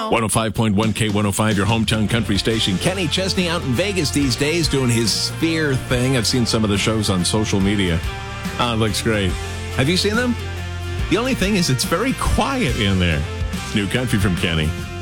know. 105.1 K105, your hometown country station. Kenny Chesney out in Vegas these days doing his Sphere thing. I've seen some of the shows on social media. It looks great. Have you seen them? The only thing is it's very quiet in there. New country from Kenny.